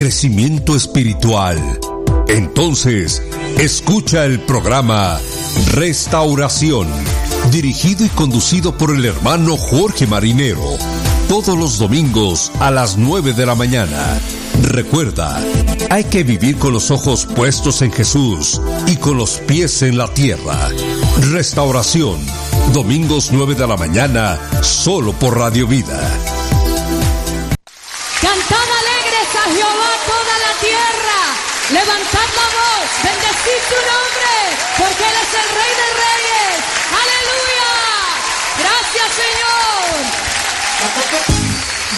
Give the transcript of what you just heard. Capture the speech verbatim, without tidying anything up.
crecimiento espiritual, entonces escucha el programa Restauración, dirigido y conducido por el hermano Jorge Marinero, todos los domingos a las nueve de la mañana. Recuerda, hay que vivir con los ojos puestos en Jesús y con los pies en la tierra. Restauración, domingos nueve de la mañana, solo por Radio Vida. Cantad alegres a Jehová toda la tierra, levantad la voz, bendecid su nombre, porque Él es el Rey de Reyes. ¡Aleluya! ¡Gracias, Señor!